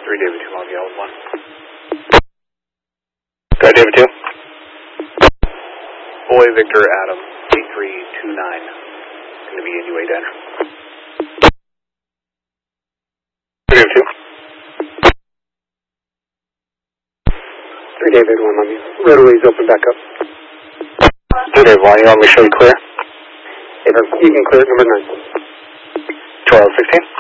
3 David 2 on Yellow 1. Go ahead, David 2. Boy Victor Adam 8329. Going to be in UA Diner. David 2. 3 David 1 on you. Roadway's open back up. 2 David 1, you want me to show you clear? You can clear it, number 9. 1216.